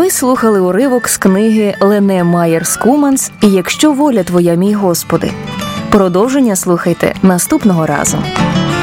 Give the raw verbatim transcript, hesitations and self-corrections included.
Ви слухали уривок з книги Лене Майєр-Скуманс «Якщо воля твоя, мій Господи». Продовження слухайте наступного разу.